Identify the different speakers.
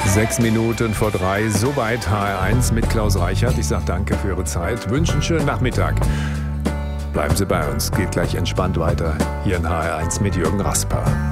Speaker 1: 6 Minuten vor 3, soweit HR1 mit Klaus Reichert. Ich sage danke für Ihre Zeit, wünsche einen schönen Nachmittag. Bleiben Sie bei uns, geht gleich entspannt weiter hier in HR1 mit Jürgen Rasper.